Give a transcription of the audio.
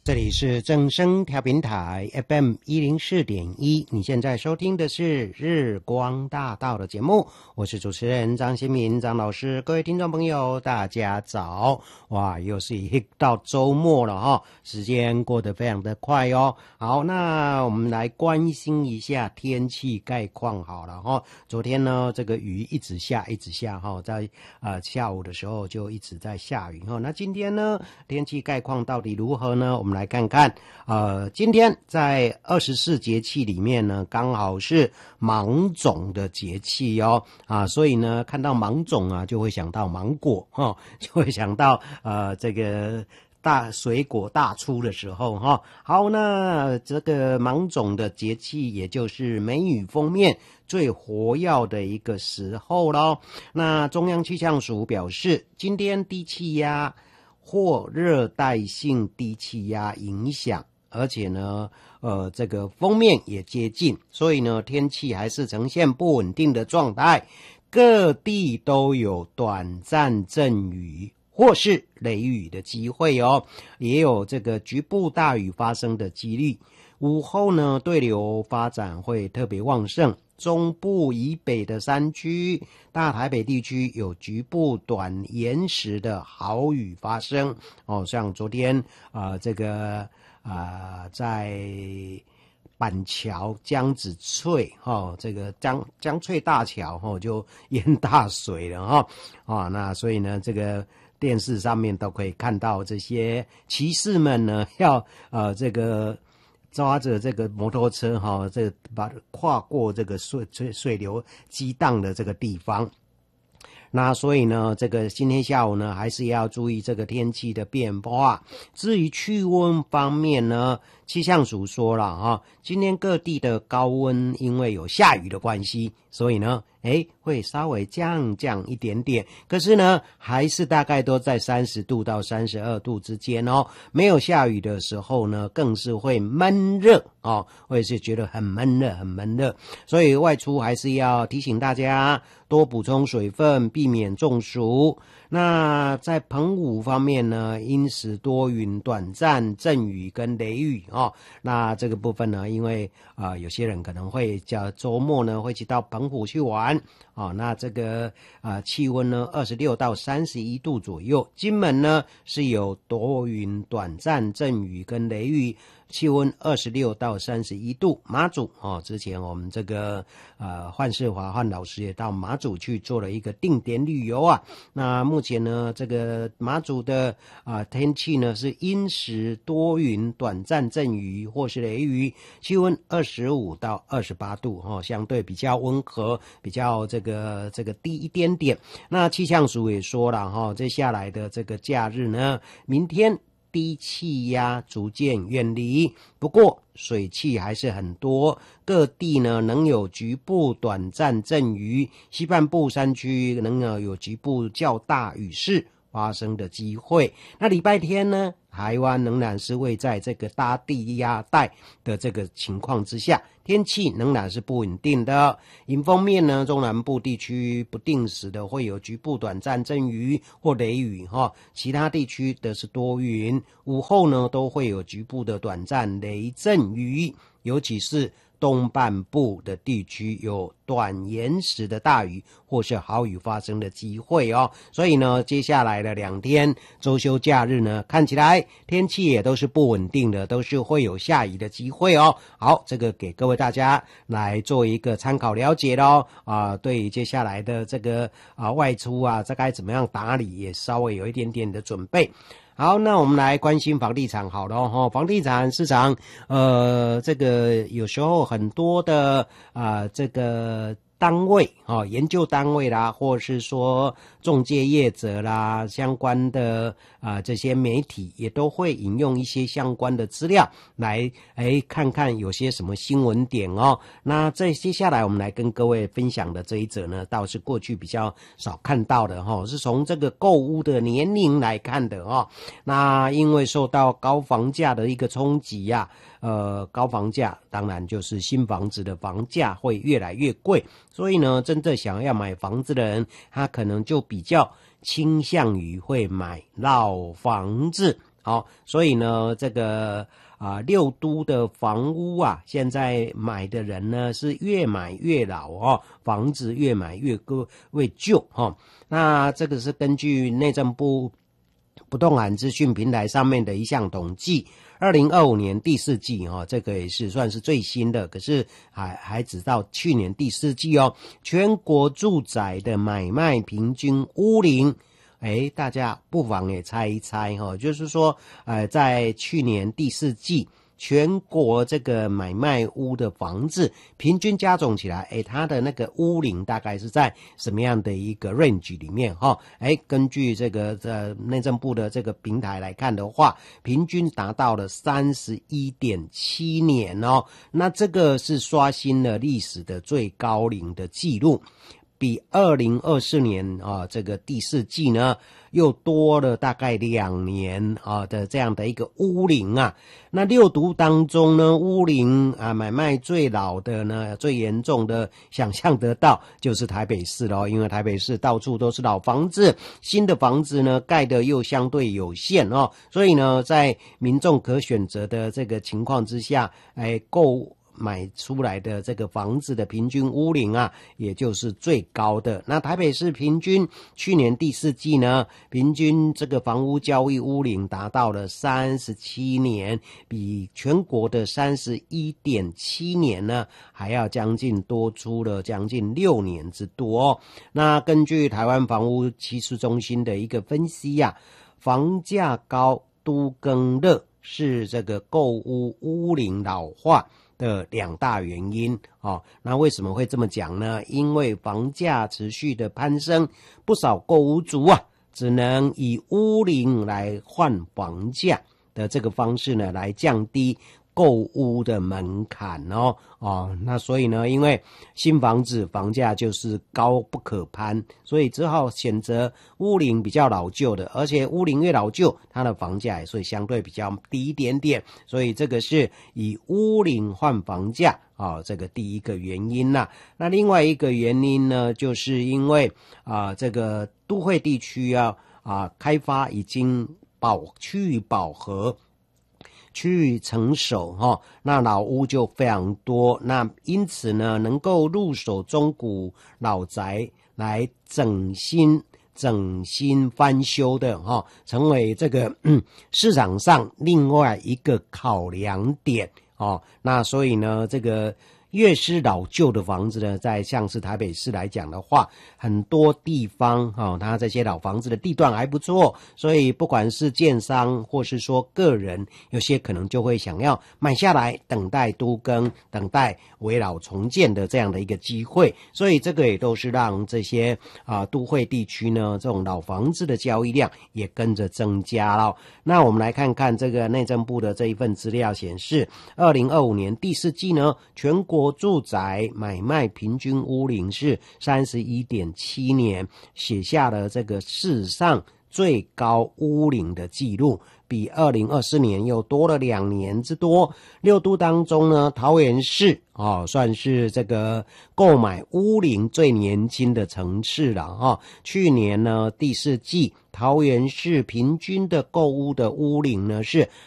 这里是正声调频台 FM104.1，你现在收听的是日光大道的节目，我是主持人张新民张老师。各位听众朋友大家早。哇，又是一到周末了哈，时间过得非常的快哦。好，那我们来关心一下天气概况好了哈。昨天呢这个雨一直下哈，在下午的时候就一直在下雨哈。那今天呢天气概况到底如何呢？我们来看看今天在24节气里面呢，刚好是芒种的节气哦所以呢看到芒种啊就会想到芒果就会想到这个大水果大出的时候哈。好，那这个芒种的节气也就是梅雨锋面最活跃的一个时候咯。那中央气象署表示，今天低气压或热带性低气压影响，而且呢这个锋面也接近，所以呢天气还是呈现不稳定的状态，各地都有短暂阵雨或是雷雨的机会哦，也有这个局部大雨发生的几率。午后呢对流发展会特别旺盛，中部以北的山区、大台北地区有局部短延时的豪雨发生哦，像昨天这个在板桥江子翠这个江翠大桥就淹大水了那所以呢这个电视上面都可以看到这些骑士们呢要这个抓着这个摩托车这个把跨过这个水流激荡的这个地方。那所以呢这个今天下午呢还是要注意这个天气的变化。至于气温方面呢，气象署说了今天各地的高温因为有下雨的关系，所以呢会稍微降一点点，可是呢还是大概都在30度到32度之间哦。没有下雨的时候呢更是会闷热会是觉得很闷热，所以外出还是要提醒大家多补充水分，避免中暑。那在澎湖方面呢，阴时多云，短暂阵雨跟雷雨那这个部分呢，因为有些人可能会周末呢会去到澎湖去玩那这个气温呢26到31度左右。金门呢是有多云，短暂阵雨跟雷雨，气温26到31度。马祖之前我们这个范世华范老师也到马祖去做了一个定点旅游那目前呢这个马祖的天气呢是阴时多云，短暂阵雨或是雷雨，气温25到28度相对比较温和，比较这个低一点点。那气象署也说了接下来的这个假日呢，明天低气压逐渐远离，不过水汽还是很多，各地呢能有局部短暂阵雨，西半部山区能有局部较大雨势发生的机会。那礼拜天呢，台湾仍然是位在这个大低压带的这个情况之下，天气仍然是不稳定的。迎风面呢，中南部地区不定时的会有局部短暂阵雨或雷雨其他地区的是多云，午后呢都会有局部的短暂雷阵雨，尤其是东半部的地区有短延时的大雨或是豪雨发生的机会所以呢接下来的2天周休假日呢，看起来天气也都是不稳定的，都是会有下雨的机会好，这个给各位大家来做一个参考了解咯对于接下来的这个外出这该怎么样打理也稍微有一点点的准备。好，那我们来关心房地产好了房地产市场这个有时候很多的这个单位研究单位啦，或是说仲介业者啦，相关的这些媒体也都会引用一些相关的资料来看看有些什么新闻点那接下来我们来跟各位分享的这一则呢，倒是过去比较少看到的是从这个购屋的年龄来看的那因为受到高房价的一个冲击高房价当然就是新房子的房价会越来越贵，所以呢真正想要买房子的人，他可能就比较倾向于会买老房子所以呢这个六都的房屋啊，现在买的人呢是越买越老房子越买越旧那这个是根据内政部不动产资讯平台上面的一项统计，2025年第四季这个也是算是最新的，可是还只到去年第四季全国住宅的买卖平均屋龄，大家不妨也猜一猜就是说在去年第四季全国这个买卖屋的房子平均加总起来它的那个屋龄大概是在什么样的一个 range 里面根据这个内政部的这个平台来看的话，平均达到了 31.7 年那这个是刷新了历史的最高龄的记录，比2024年这个第四季呢又多了大概2年的这样的一个屋龄那六都当中呢，屋龄买卖最老的呢，最严重的想象得到就是台北市咯，因为台北市到处都是老房子，新的房子呢盖的又相对有限所以呢在民众可选择的这个情况之下买出来的这个房子的平均屋龄也就是最高的。那台北市平均去年第四季呢，平均这个房屋交易屋龄达到了37年，比全国的 31.7 年呢还要将近多出了将近6年之多那根据台湾房屋趋势中心的一个分析房价高都更热是这个购屋屋龄老化的2大原因那为什么会这么讲呢？因为房价持续的攀升，不少购屋族只能以屋龄来换房价的这个方式呢来降低购屋的门槛那所以呢，因为新房子房价就是高不可攀，所以只好选择屋龄比较老旧的，而且屋龄越老旧，它的房价也是相对比较低一点点，所以这个是以屋龄换房价这个第一个原因那另外一个原因呢，就是因为这个都会地区开发已经趋于饱和，趋于成熟那老屋就非常多，那因此呢能够入手中古老宅来整新翻修的成为这个市场上另外一个考量点那所以呢这个越是老旧的房子呢，在像是台北市来讲的话，很多地方它这些老房子的地段还不错，所以不管是建商或是说个人，有些可能就会想要买下来，等待都更，等待危老重建的这样的一个机会，所以这个也都是让这些都会地区呢这种老房子的交易量也跟着增加了。那我们来看看这个内政部的这一份资料显示，2025年第四季呢，全国住宅买卖平均屋龄是 31.7 年，写下了这个史上最高屋龄的记录，比2024年又多了2年之多。六都当中呢，桃园市算是这个购买屋龄最年轻的城市了去年呢第四季桃园市平均的购屋的屋龄呢是